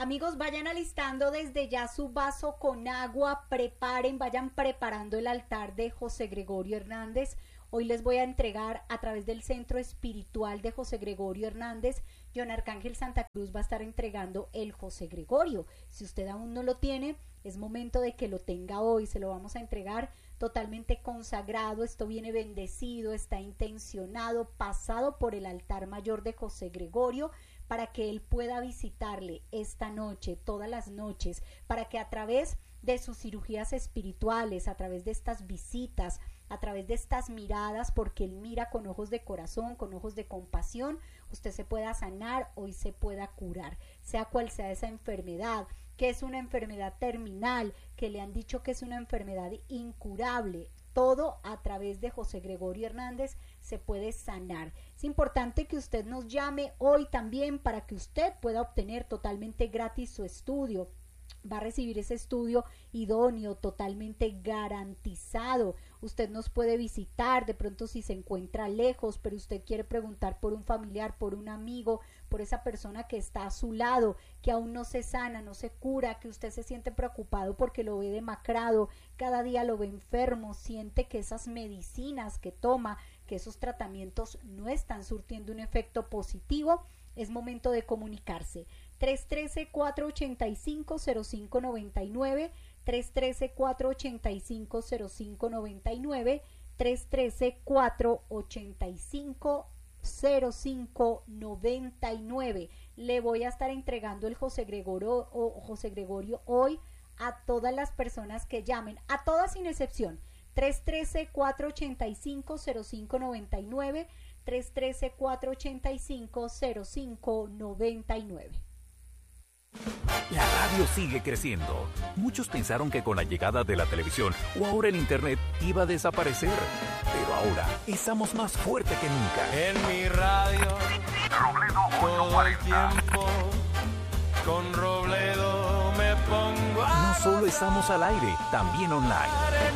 Amigos, vayan alistando desde ya su vaso con agua, vayan preparando el altar de José Gregorio Hernández. Hoy les voy a entregar a través del Centro Espiritual de José Gregorio Hernández. John Arcángel Santa Cruz va a estar entregando el José Gregorio. Si usted aún no lo tiene, es momento de que lo tenga hoy. Se lo vamos a entregar totalmente consagrado. Esto viene bendecido, está intencionado, pasado por el altar mayor de José Gregorio, para que él pueda visitarle esta noche, todas las noches, para que a través de sus cirugías espirituales, a través de estas visitas, a través de estas miradas, porque él mira con ojos de corazón, con ojos de compasión, usted se pueda sanar, hoy se pueda curar, sea cual sea esa enfermedad, que es una enfermedad terminal, que le han dicho que es una enfermedad incurable. Todo a través de José Gregorio Hernández se puede sanar. Es importante que usted nos llame hoy también para que usted pueda obtener totalmente gratis su estudio. Va a recibir ese estudio idóneo, totalmente garantizado. Usted nos puede visitar, de pronto si se encuentra lejos, pero usted quiere preguntar por un familiar, por un amigo, por esa persona que está a su lado, que aún no se sana, no se cura, que usted se siente preocupado porque lo ve demacrado, cada día lo ve enfermo, siente que esas medicinas que toma, que esos tratamientos no están surtiendo un efecto positivo. Es momento de comunicarse. 313-485-0599, 313-485-0599, 313-485-0599. Le voy a estar entregando el José Gregorio hoy a todas las personas que llamen, a todas sin excepción. 313-485-0599, 313-485-0599. La radio sigue creciendo. Muchos pensaron que con la llegada de la televisión o ahora el internet iba a desaparecer. Pero ahora estamos más fuerte que nunca. En mi radio, Robledo todo el tiempo, con Robledo me pongo a No solo estamos al aire, también online.